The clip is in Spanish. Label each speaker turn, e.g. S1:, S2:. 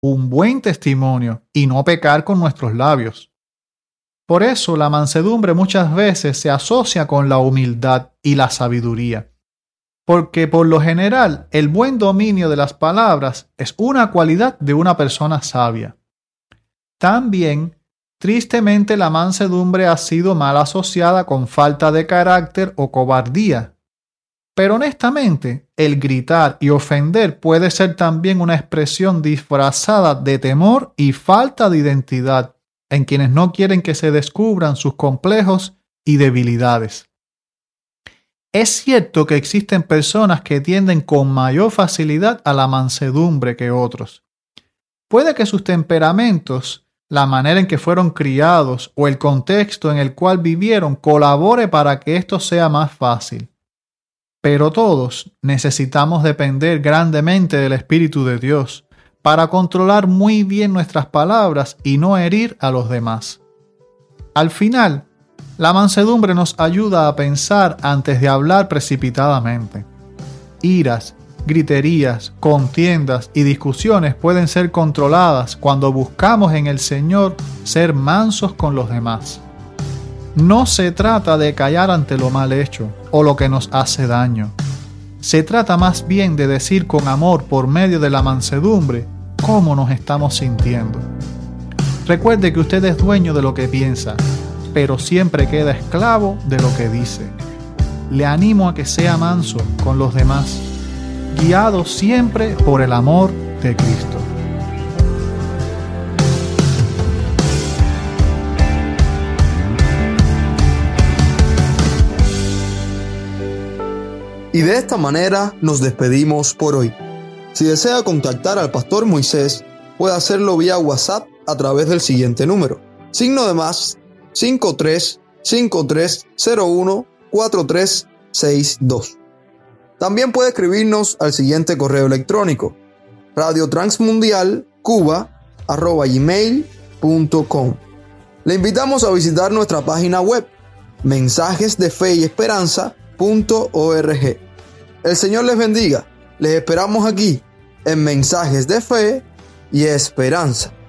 S1: un buen testimonio y no pecar con nuestros labios. Por eso la mansedumbre muchas veces se asocia con la humildad y la sabiduría, porque por lo general el buen dominio de las palabras es una cualidad de una persona sabia. También, tristemente, la mansedumbre ha sido mal asociada con falta de carácter o cobardía. Pero honestamente, el gritar y ofender puede ser también una expresión disfrazada de temor y falta de identidad en quienes no quieren que se descubran sus complejos y debilidades. Es cierto que existen personas que tienden con mayor facilidad a la mansedumbre que otros. Puede que sus temperamentos, la manera en que fueron criados o el contexto en el cual vivieron colabore para que esto sea más fácil. Pero todos necesitamos depender grandemente del Espíritu de Dios para controlar muy bien nuestras palabras y no herir a los demás. Al final, la mansedumbre nos ayuda a pensar antes de hablar precipitadamente. Iras, griterías, contiendas y discusiones pueden ser controladas cuando buscamos en el Señor ser mansos con los demás. No se trata de callar ante lo mal hecho o lo que nos hace daño. Se trata más bien de decir con amor por medio de la mansedumbre cómo nos estamos sintiendo. Recuerde que usted es dueño de lo que piensa, pero siempre queda esclavo de lo que dice. Le animo a que sea manso con los demás, guiado siempre por el amor de Cristo.
S2: Y de esta manera nos despedimos por hoy. Si desea contactar al Pastor Moisés, puede hacerlo vía WhatsApp a través del siguiente número: +53 5301 4362. También puede escribirnos al siguiente correo electrónico: radiotransmundial@gmail.com. Le invitamos a visitar nuestra página web mensajesdefeyesperanza.org. El Señor les bendiga. Les esperamos aquí en Mensajes de Fe y Esperanza.